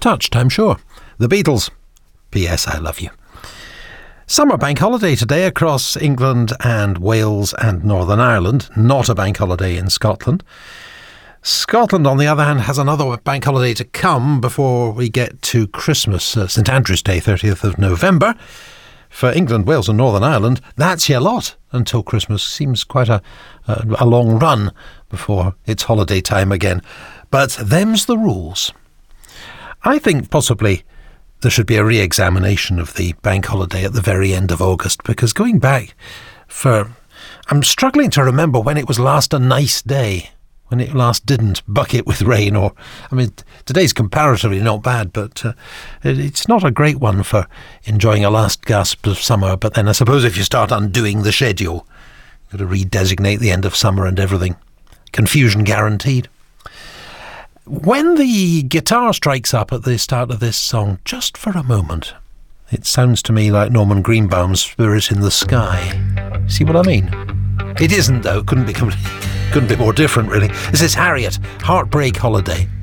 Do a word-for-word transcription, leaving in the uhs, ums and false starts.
touched, I'm sure. The Beatles. P S I love you. Summer bank holiday today across England and Wales and Northern Ireland. Not a bank holiday in Scotland. Scotland, on the other hand, has another bank holiday to come before we get to Christmas, uh, St Andrew's Day, thirtieth of November. For England, Wales and Northern Ireland, that's your lot until Christmas. Seems quite a, a, a long run before it's holiday time again. But them's the rules. I think possibly there should be a re-examination of the bank holiday at the very end of August, because going back for... I'm struggling to remember when it was last a nice day, when it last didn't bucket with rain. Or, I mean, today's comparatively not bad, but uh, it, it's not a great one for enjoying a last gasp of summer. But then I suppose if you start undoing the schedule, you've got to redesignate the end of summer and everything. Confusion guaranteed. When the guitar strikes up at the start of this song, just for a moment, it sounds to me like Norman Greenbaum's Spirit in the Sky. See what I mean? It isn't, though. Couldn't be, couldn't be more different, really. This is Harriet, Heartbreak Holiday.